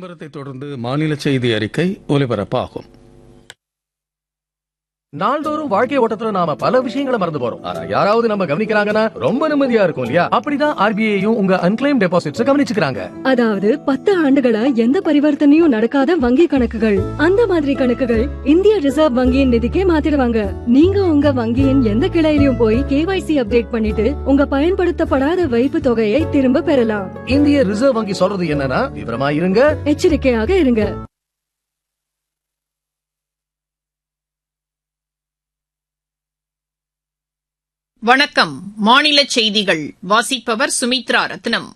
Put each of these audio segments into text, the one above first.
விளம்பரத்தை தொடர்ந்து மாநில செய்தி அறிக்கை ஒலிபரப்பாகும். நாள்தோறும் வாழ்க்கை ஓட்டத்துல நாம பல விஷயங்களை மறந்து போறோம். ஆனா யாராவது நம்ம கவனிக்கிறாங்கன்னா ரொம்ப நிம்மதியா இருக்கும் இல்லையா? அப்படிதான் ஆர்பிஐயும் உங்க அன்கிளைம் டெபாசிட்ஸ் கவனிச்சுக்கிறாங்க. அதாவது 10 ஆண்டுகளா எந்த பரிவர்த்தனையும் நடக்காத வங்கி கணக்குகள், அந்த மாதிரி கணக்குகள் இந்திய ரிசர்வ் வங்கியின் நிதிக்கே மாத்திடுவாங்க. நீங்க உங்க வங்கியின் எந்த கிளையிலும் போய் கேவைசி அப்டேட் பண்ணிட்டு உங்க பயன்படுத்தப்படாத வைப்பு தொகையை திரும்ப பெறலாம். இந்திய ரிசர்வ் வங்கி சொல்றது என்னன்னா, விவரமா இருங்க, எச்சரிக்கையாக இருங்க. வணக்கம். மாநில செய்திகள் வாசிப்பவர் சுமித்ரா ரத்னம்.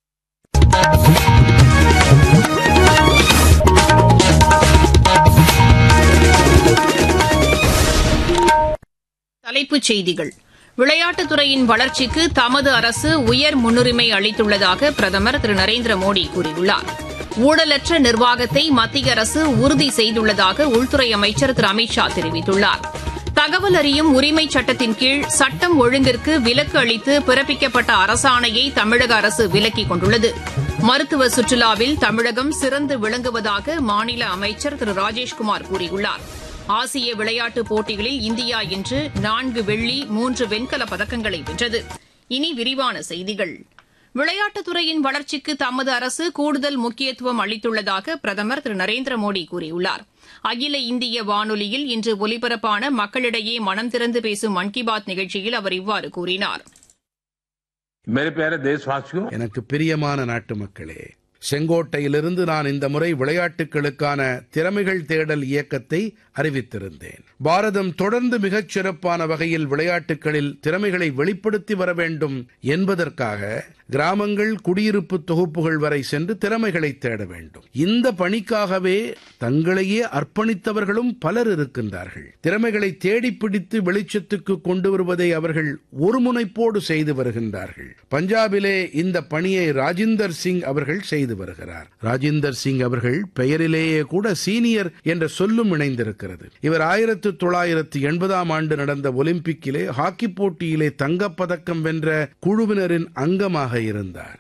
தலைப்புச் செய்திகள். விளையாட்டுத்துறையின் வளர்ச்சிக்கு தமது அரசு உயர் முன்னுரிமை அளித்துள்ளதாக பிரதமர் திரு நரேந்திர மோடி கூறியுள்ளார். ஊழலற்ற நிர்வாகத்தை மத்திய அரசு உறுதி செய்துள்ளதாக உள்துறை அமைச்சர் திரு அமித் ஷா தெரிவித்துள்ளார். தகவல் அறியும் உரிமை சட்டத்தின் கீழ் சட்டம் ஒழுங்கிற்கு விலக்கு அளித்து பிறப்பிக்கப்பட்ட அரசாணையை தமிழக அரசு விலக்கிக் கொண்டுள்ளது. மருத்துவ சுற்றுலாவில் தமிழகம் சிறந்து விளங்குவதாக மாநில அமைச்சர் திரு ராஜேஷ்குமார் கூறியுள்ளார். ஆசிய விளையாட்டுப் போட்டிகளில் இந்தியா இன்று 4 வெள்ளி 3 வெண்கலப் பதக்கங்களை வென்றது. இனி விரிவான செய்திகள். விளையாட்டுத்துறையின் வளர்ச்சிக்கு தமது அரசு கூடுதல் முக்கியத்துவம் அளித்துள்ளதாக பிரதமர் திரு நரேந்திர மோடி கூறியுள்ளார். அகில இந்திய வானொலியில் இன்று ஒலிபரப்பான மக்களிடையே மனம் திறந்து பேசும் மன் கி பாத் நிகழ்ச்சியில் அவர் இவ்வாறு கூறினார். எனக்கு பிரியமான நாட்டு மக்களே, செங்கோட்டையிலிருந்து நான் இந்த முறை விளையாட்டுகளுக்கான திறமைகள் தேடல் இயக்கத்தை அறிவித்திருந்தேன். பாரதம் தொடர்ந்து மிகச் சிறப்பான வகையில் விளையாட்டுகளில் திறமைகளை வெளிப்படுத்தி வர வேண்டும் என்பதற்காக கிராமங்கள், குடியிருப்பு தொகுப்புகள் வரை சென்று திறமைகளை தேட வேண்டும். இந்த பணிக்காகவே தங்களையே அர்ப்பணித்தவர்களும் பலர் இருக்கின்றார்கள். திறமைகளை தேடிப்பிடித்து வெளிச்சத்துக்கு கொண்டு வருவதை அவர்கள் ஒரு முனைப்போடு செய்து வருகின்றார்கள். பஞ்சாபிலே இந்த பணியை ராஜிந்தர் சிங் அவர்கள் செய்து வருகிறார். ராஜிந்தர் சிங் அவர்கள் பெயரிலேயே கூட சீனியர் என்ற சொல்லும் இணைந்திருக்கிறது. இவர் 1980ஆம் ஆண்டு நடந்த ஒலிம்பிக்கிலே ஹாக்கி போட்டியிலே தங்கப்பதக்கம் வென்ற குழுவினரின் அங்கமாக இருந்தார்.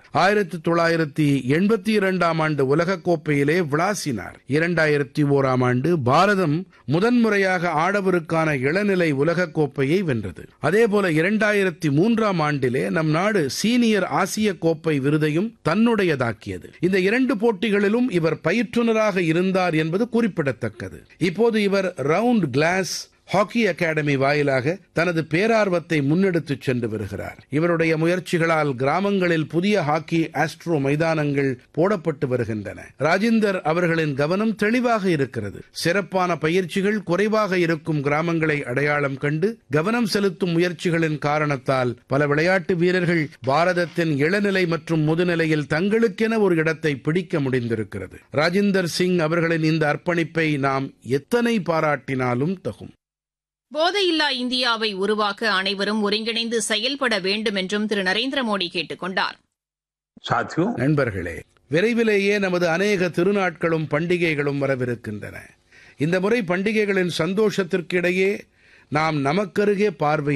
1982ஆம் ஆண்டு உலகக்கோப்பையிலே விளாசினார். 2001ஆம் ஆண்டு பாரதம் முதன்முறையாக ஆடவருக்கான இளநிலை உலகக்கோப்பையை வென்றது. அதேபோல 2003ஆம் ஆண்டிலே நம் நாடு சீனியர் ஆசிய கோப்பை விருதையும் தன்னுடையதாக்கியது. இந்த 2 போட்டிகளிலும் இவர் பயிற்றுனராக இருந்தார் என்பது குறிப்பிடத்தக்கது. இப்போது இவர் ரவுண்ட் கிளாஸ் ஹாக்கி அகாடமி வாயிலாக தனது பேரார்வத்தை முன்னெடுத்துச் சென்று வருகிறார். இவருடைய முயற்சிகளால் கிராமங்களில் புதிய ஹாக்கி ஆஸ்ட்ரோ மைதானங்கள் போடப்பட்டு வருகின்றன. ராஜிந்தர் அவர்களின் கவனம் தெளிவாக இருக்கிறது. சிறப்பான பயிற்சிகள் குறைவாக இருக்கும் கிராமங்களை அடையாளம் கண்டு கவனம் செலுத்தும் முயற்சிகளின் காரணத்தால் பல விளையாட்டு வீரர்கள் பாரதத்தின் இளநிலை மற்றும் முதுநிலையில் தங்களுக்கென ஒரு இடத்தை பிடிக்க முடிந்திருக்கிறது. ராஜிந்தர் சிங் அவர்களின் இந்த அர்ப்பணிப்பை நாம் எத்தனை பாராட்டினாலும் தகும். போதையில்லா இந்தியாவை உருவாக்க அனைவரும் ஒருங்கிணைந்து செயல்பட வேண்டும் என்றும் திரு நரேந்திர மோடி கேட்டுக் கொண்டார். நண்பர்களே, விரைவிலேயே நமது அநேக திருநாட்களும் பண்டிகைகளும் வரவிருக்கின்றன. இந்த முறை பண்டிகைகளின் சந்தோஷத்திற்கிடையே நாம் நமக்கருகே பார்வை